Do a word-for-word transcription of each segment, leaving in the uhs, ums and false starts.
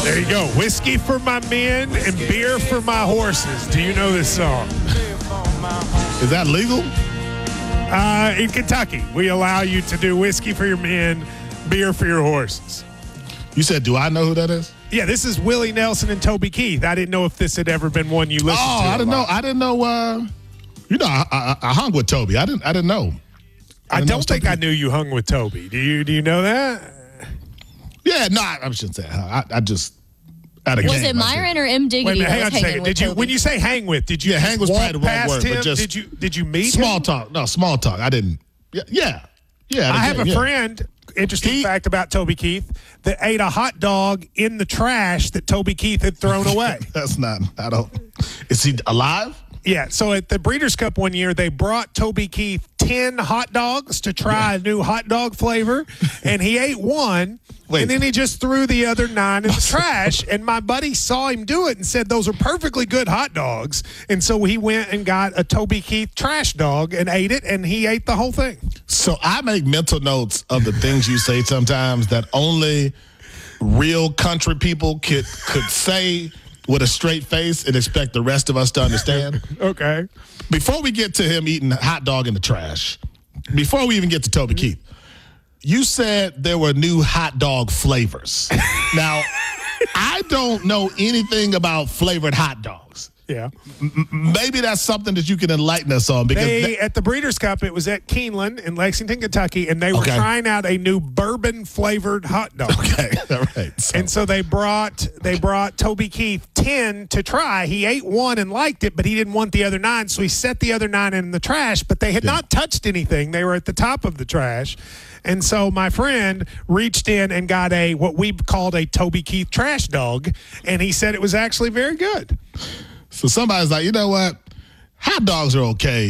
There you go. Whiskey for my men and beer for my horses. Do you know this song? Is that legal? Uh, in Kentucky, we allow you to do whiskey for your men, beer for your horses. You said, do I know who that is? Yeah, this is Willie Nelson and Toby Keith. I didn't know if this had ever been one you listened oh, to. Oh, I didn't know. I didn't know. Uh, you know, I, I, I hung with Toby. I didn't. I didn't know. I, I don't think Toby. I knew you hung with Toby. Do you? Do you know that? Yeah, no, I, I shouldn't say. I, I just. At a was game, it Myron or M. Diggity? Wait a minute, hang that on was a second. Did you? Toby? When you say hang with, did you? Yeah, hang was walk probably the wrong past word, him? but just did you? Did you meet small him? talk? No, small talk. I didn't. Yeah, yeah. yeah I have game, a yeah. friend. Interesting He, fact about Toby Keith that ate a hot dog in the trash that Toby Keith had thrown away. That's not. I don't. Is he alive? Yeah, so at the Breeders' Cup one year, they brought Toby Keith ten hot dogs to try Yeah. a new hot dog flavor, and he ate one, Wait. and then he just threw the other nine in the trash, and my buddy saw him do it and said, those are perfectly good hot dogs, and so he went and got a Toby Keith trash dog and ate it, and he ate the whole thing. So I make mental notes of the things you say sometimes that only real country people could could say with a straight face and expect the rest of us to understand. Okay. Before we get to him eating hot dog in the trash, before we even get to Toby Keith, you said there were new hot dog flavors. Now, I don't know anything about flavored hot dogs. Yeah. M- maybe that's something that you can enlighten us on. Because They, that, at the Breeders' Cup, it was at Keeneland in Lexington, Kentucky, and they were Okay. trying out a new bourbon-flavored hot dog. okay, all right. So, And so they brought they brought Toby Keith ten to try. He ate one and liked it, but he didn't want the other nine, so he set the other nine in the trash. But they had Yeah. not touched anything; they were at the top of the trash. And so my friend reached in and got a what we called a Toby Keith trash dog, and he said it was actually very good. so somebody's like, you know what? Hot dogs are okay.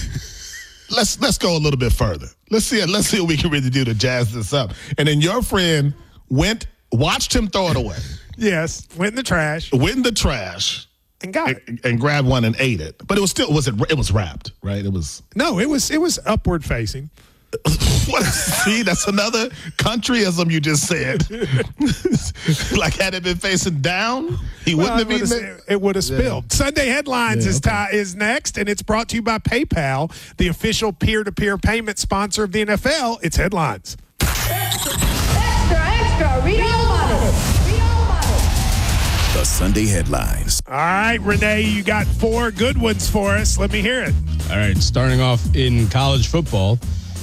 let's let's go a little bit further. Let's see. Let's see what we can really do to jazz this up. And then your friend went, watched him throw it away, Yes, went in the trash went in the trash, and got it. and, and grabbed one and ate it. But it was still was it it was wrapped, right? It was. No, it was it was upward facing. What? See, that's another countryism you just said. Like had it been facing down, he Well, wouldn't it have eaten would've- it. it would have spilled. Sunday Headlines Yeah, is, okay. ti- is next, and it's brought to you by PayPal, the official peer-to-peer payment sponsor of the N F L. It's Headlines. Extra, extra, read all about it. Read all about it. The Sunday Headlines. All right, Renee, you got four good ones for us. Let me hear it. All right, starting off in college football,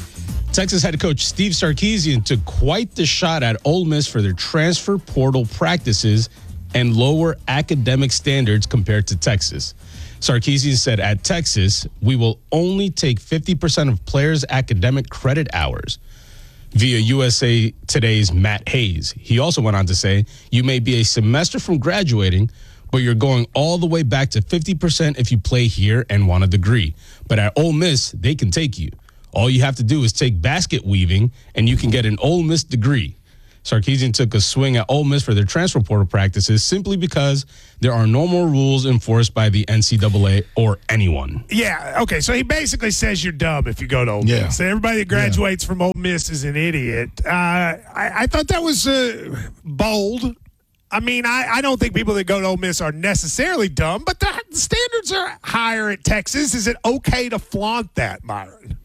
Texas head coach Steve Sarkisian took quite the shot at Ole Miss for their transfer portal practices and lower academic standards compared to Texas. Sarkisian said, at Texas, we will only take fifty percent of players' academic credit hours. Via U S A Today's Matt Hayes. He also went on to say, you may be a semester from graduating, but you're going all the way back to fifty percent if you play here and want a degree. But at Ole Miss, they can take you. All you have to do is take basket weaving, and you can get an Ole Miss degree. Sarkisian took a swing at Ole Miss for their transfer portal practices simply because there are no more rules enforced by the N C double A or anyone. Yeah, okay, so he basically says you're dumb if you go to Ole Yeah. Miss. Everybody that graduates from Ole Miss is an idiot. Uh, I, I thought that was uh, bold. I mean, I, I don't think people that go to Ole Miss are necessarily dumb, but the standards are higher at Texas. Is it okay to flaunt that, Myron?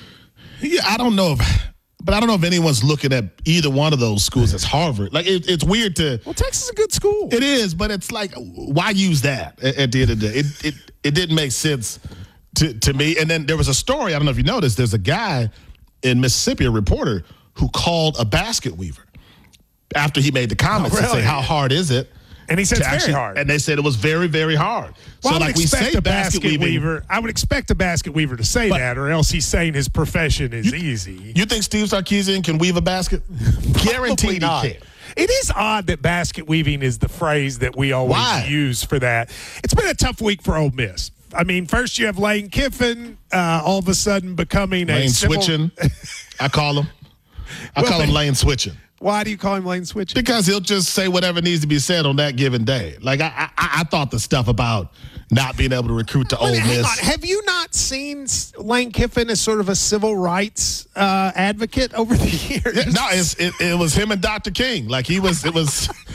Yeah, I don't know if, but I don't know if anyone's looking at either one of those schools as Harvard. Like it, it's weird to. Well, Texas is a good school. It is, but it's like, why use that at, at the end of the day? It it it didn't make sense to to me. And then there was a story. I don't know if you noticed. There's a guy in Mississippi, a reporter, who called a basket weaver after he made the comments Oh, and really? say, "How hard is it?" And he said to it's very actually- hard. And they said it was very, very hard. Well, so I would like we expect say a basket, basket weaving. weaver. I would expect a basket weaver to say But- that, or else he's saying his profession is easy. You think Steve Sarkisian can weave a basket? Guaranteed he not. can. It is odd that basket weaving is the phrase that we always Why? use for that. It's been a tough week for Ole Miss. I mean, first you have Lane Kiffin uh, all of a sudden becoming a Lane civil- switching. I call him. I Well, call him but- lane switching. Why do you call him Lane switching? Because he'll just say whatever needs to be said on that given day. Like I, I, I thought the stuff about not being able to recruit to Ole Wait, hang Miss. on. Have you not seen S- Lane Kiffin as sort of a civil rights uh, advocate over the years? Yeah, no, it's, it, it was him and Doctor King. Like he was, it was,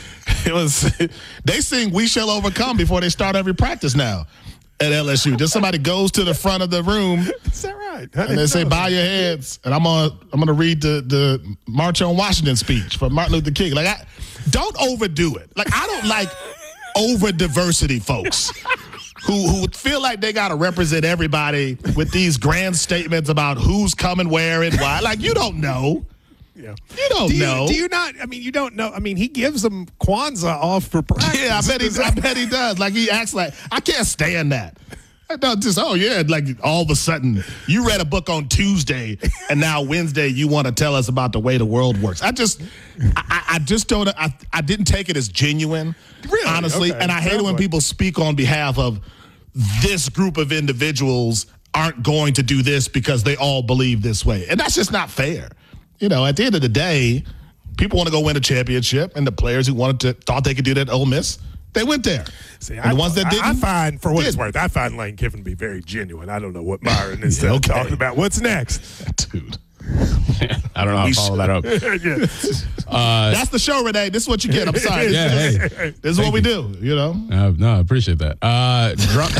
It was. They sing "We Shall Overcome" before they start every practice now at L S U. Just somebody goes to the front of the room. Is that right? And they say, "Bow your heads," and I'm on. I'm going to read the the March on Washington speech from Martin Luther King. Like, I, don't overdo it. Like, I don't like over diversity folks who who feel like they got to represent everybody with these grand statements about who's coming where and why. Like, you don't know. Yeah. You don't do you, know. Do you not? I mean, you don't know. I mean, he gives them Kwanzaa off for practice. Yeah, I bet he. I bet he does. Like, he acts like I can't stand that. I don't just. Oh yeah, like all of a sudden you read a book on Tuesday and now Wednesday you want to tell us about the way the world works. I just, I, I just don't. I, I didn't take it as genuine, really? honestly. Okay. And I hate it when like. people speak on behalf of this group of individuals aren't going to do this because they all believe this way, and that's just not fair. You know, at the end of the day, people want to go win a championship, and the players who wanted to thought they could do that at Ole Miss, they went there. See, and I, the ones that I, didn't, I find, for what it's didn't. worth, I find Lane Kiffin to be very genuine. I don't know what Myron is Yeah, uh, okay. talking about. What's next? Dude. I don't know how to follow that up. yeah. That's the show, Renee. This is what you get. I'm sorry. Yeah, this, hey. is, this is what we do, you know? Uh, no, I appreciate that. Uh, drum-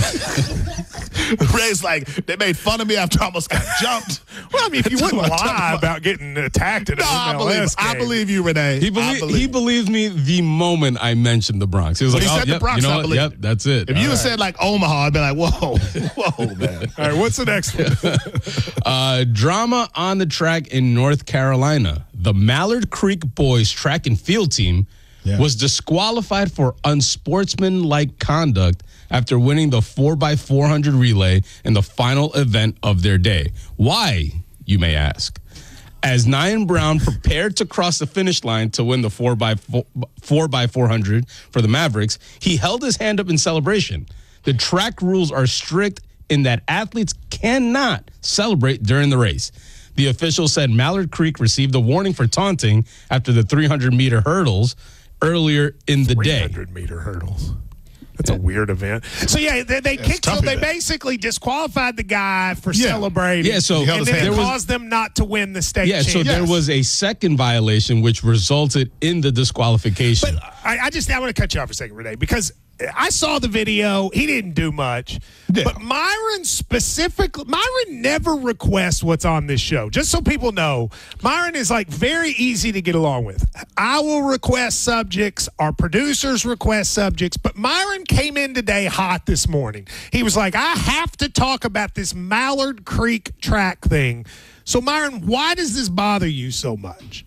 Ray's like, they made fun of me after I almost got jumped. Well, I mean, if you wouldn't Talking about- lie about getting attacked at No, an I M L believe, S I game. believe you, Renee. he, I belie- believe he you. believed me the moment I mentioned the Bronx. He was When like, he oh, said the yep, Bronx, you know I what? believe Yep, it. that's it. If you All had right. said like Omaha, I'd be like, whoa, whoa, man. All right, what's the next one? Uh, drama on the track in North Carolina. The Mallard Creek boys track and field team Yeah. was disqualified for unsportsmanlike conduct after winning the four by four hundred relay in the final event of their day. Why, you may ask? As Nyan Brown prepared to cross the finish line to win the four by four by four hundred for the Mavericks, he held his hand up in celebration. The track rules are strict in that athletes cannot celebrate during the race. The official said Mallard Creek received a warning for taunting after the three hundred meter hurdles earlier in the day. three hundred meter hurdles. That's a weird event. So, yeah, they, they it's kicked, tough so they event. basically disqualified the guy for Yeah. celebrating. Yeah, so He held and his then hand it up. caused them not to win the state Yeah, so championship. there Yes. was a second violation which resulted in the disqualification. I, I just I want to cut you off for a second, Renee, because I saw the video. He didn't do much, Yeah. but Myron specifically, Myron never requests what's on this show. Just so people know, Myron is like very easy to get along with. I will request subjects. Our producers request subjects, but Myron came in today hot this morning. He was like, I have to talk about this Mallard Creek track thing. So, Myron, why does this bother you so much?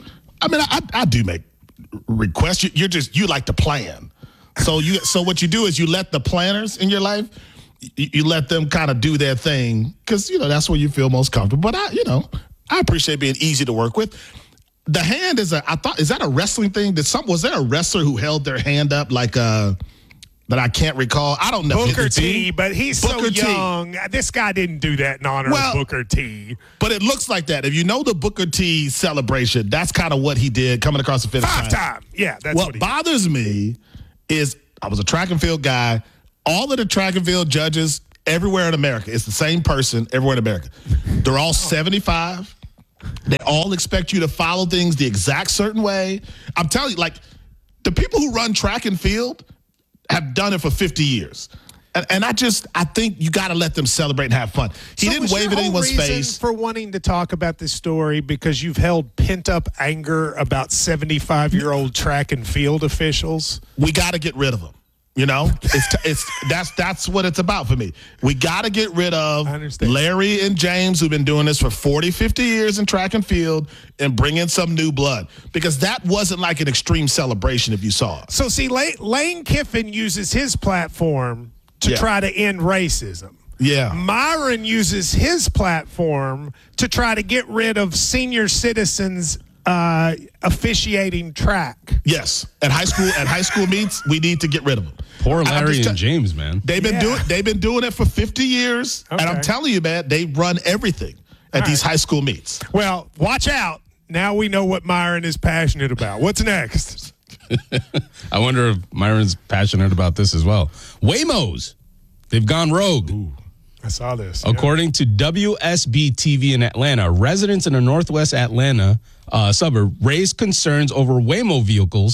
I mean, I, I do make requests. You- You're just, you like to plan. So you, so what you do is you let the planners in your life, you, you let them kind of do their thing because, you know, that's where you feel most comfortable. But I, you know, I appreciate being easy to work with. The hand is a, I thought, is that a wrestling thing? Did some, was there a wrestler who held their hand up like uh that I can't recall? I don't know. Booker T, but he's Booker so T. young. This guy didn't do that in honor Well, of Booker T. But it looks like that. If you know the Booker T celebration, that's kind of what he did coming across the finish Five line. time. Yeah, that's What what he bothers me is I was a track and field guy. All of the track and field judges everywhere in America, it's the same person everywhere in America. They're all seventy-five. They all expect you to follow things the exact certain way. I'm telling you, like, the people who run track and field have done it for fifty years. And, and I just, I think you got to let them celebrate and have fun. He So didn't was wave your at whole anyone's reason face. for wanting to talk about this story because you've held pent up anger about seventy-five year old track and field officials? We got to get rid of them. You know, it's it's that's that's what it's about for me. We got to get rid of I understand. Larry and James, who've been doing this for forty, fifty years in track and field, and bring in some new blood, because that wasn't like an extreme celebration if you saw it. So, see, Lane, Lane Kiffin uses his platform to Yeah. try to end racism. Yeah. Myron uses his platform to try to get rid of senior citizens uh, officiating track. Yes, at high school at high school meets, we need to get rid of them. Poor And I'm Larry just and te- James, man. They've been Yeah. doing they've been doing it for fifty years, and I'm Okay. telling you, man, they run everything at All these right. high school meets. Well, watch out. Now we know what Myron is passionate about. What's next? I wonder if Myron's passionate about this as well. Waymos, they've gone rogue. I saw this. yeah. According to W S B T V in Atlanta, residents in the northwest Atlanta uh, suburb raised concerns over Waymo vehicles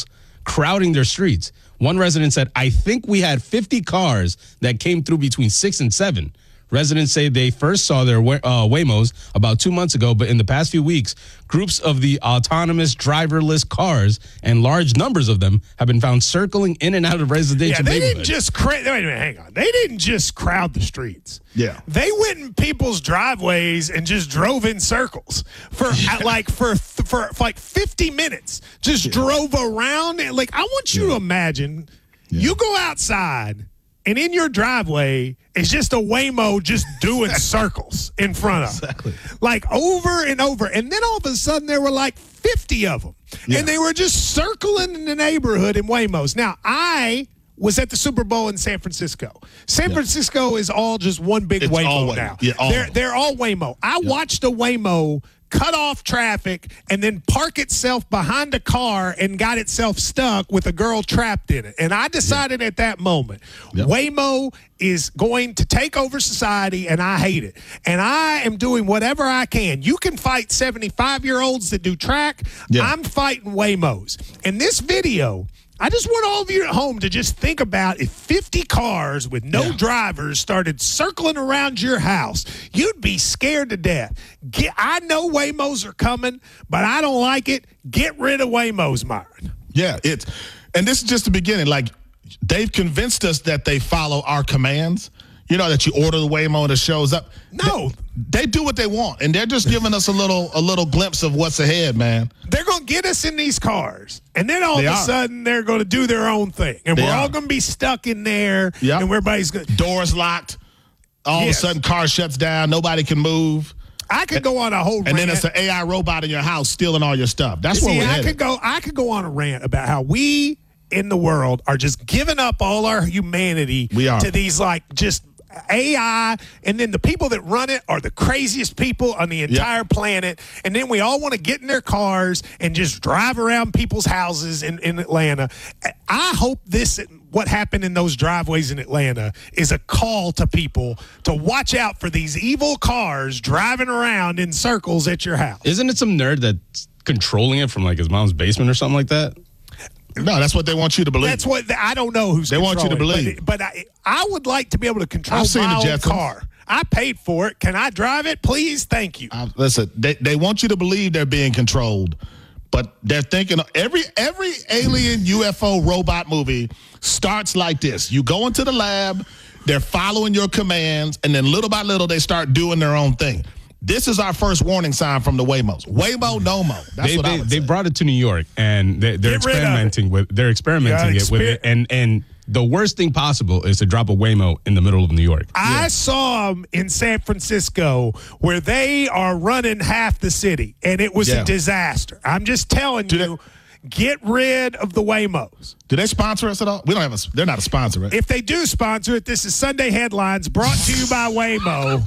crowding their streets. One resident said, I think we had fifty cars that came through between six and seven. Residents say they first saw their uh, Waymos about two months ago, but in the past few weeks, groups of the autonomous driverless cars and large numbers of them have been found circling in and out of residential Yeah, they neighborhoods. didn't just cra- wait a minute, hang on. They didn't just crowd the streets. Yeah. They went in people's driveways and just drove in circles for uh, like for, for for like fifty minutes. Just Yeah. drove around and like I want you to imagine Yeah. you go outside and in your driveway is just a Waymo just doing circles in front of Exactly. like over and over. And then all of a sudden there were like fifty of them. Yeah. And they were just circling in the neighborhood in Waymos. Now, I was at the Super Bowl in San Francisco. San Yeah. Francisco is all just one big It's Waymo all Waymo. now. Yeah, all they're, of them. they're all Waymo. I watched a Waymo cut off traffic and then park itself behind a car and got itself stuck with a girl trapped in it. And I decided at that moment, Yep. Waymo is going to take over society, and I hate it. And I am doing whatever I can. You can fight seventy-five-year-olds that do track. Yeah. I'm fighting Waymos. And this video, I just want all of you at home to just think about if fifty cars with no Yeah. drivers started circling around your house, you'd be scared to death. Get, I know Waymos are coming, but I don't like it. Get rid of Waymos, Myron. Yeah, it's and this is just the beginning. Like they've convinced us that they follow our commands. You know, that you order the Waymo and it shows up. No. They, they do what they want, and they're just giving us a little a little glimpse of what's ahead, man. They're going to get us in these cars, and then all They of a are. sudden they're going to do their own thing, and They we're are. all going to be stuck in there, Yep. and everybody's going to. Doors locked. All Yes. of a sudden, car shuts down. Nobody can move. I could go on a whole And rant. then it's an A I robot in your house stealing all your stuff. That's where See, we're I headed. could go. I could go on a rant about how we in the world are just giving up all our humanity We are. to these like just A I, and then the people that run it are the craziest people on the entire planet. And then we all want to get in their cars and just drive around people's houses in, in Atlanta. I hope this. What happened in those driveways in Atlanta is a call to people to watch out for these evil cars driving around in circles at your house. Isn't it some nerd that's controlling it from like his mom's basement or something like that? No, that's what they want you to believe. That's what I don't know who's. They want you to controlling, believe. but, but I, I would like to be able to control I've seen my the own Jetsons. car. I paid for it. Can I drive it, please? Thank you. Uh, listen, they, they want you to believe they're being controlled, but they're thinking every every alien U F O robot movie starts like this. You go into the lab, they're following your commands, and then little by little they start doing their own thing. This is our first warning sign from the Waymos. Waymo, no mo. That's they, what they, I would they say. brought it to New York, and they, they're Get rid of it. experimenting with they're experimenting Yeah, it with exper- it, and and the worst thing possible is to drop a Waymo in the middle of New York. I saw them in San Francisco where they are running half the city, and it was Yeah. a disaster. I'm just telling Do you, get rid of the Waymos. Do they sponsor us at all? We don't have a. They're not a sponsor, right? If they do sponsor it, this is Sunday Headlines brought to you by Waymo.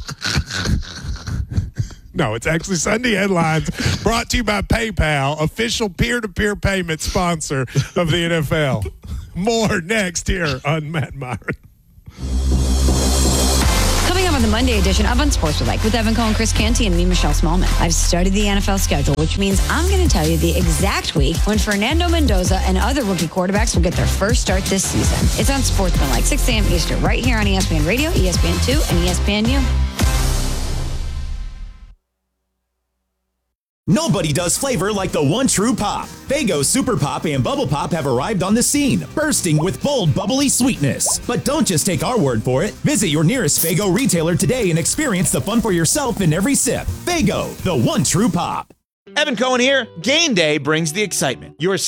No, it's actually Sunday Headlines brought to you by PayPal, official peer-to-peer payment sponsor of the N F L. More next here on Matt Myron. Coming up on the Monday edition of Unsportsmanlike with Evan Cohen, Chris Canty, and me, Michelle Smallman. I've studied the N F L schedule, which means I'm going to tell you the exact week when Fernando Mendoza and other rookie quarterbacks will get their first start this season. It's Unsportsmanlike, six a.m. Eastern, right here on E S P N Radio, E S P N two, and E S P N U. Nobody does flavor like the one true pop. Faygo Super Pop and Bubble Pop have arrived on the scene, bursting with bold, bubbly sweetness. But don't just take our word for it. Visit your nearest Faygo retailer today and experience the fun for yourself in every sip. Faygo, the one true pop. Evan Cohen here. Game day brings the excitement. Your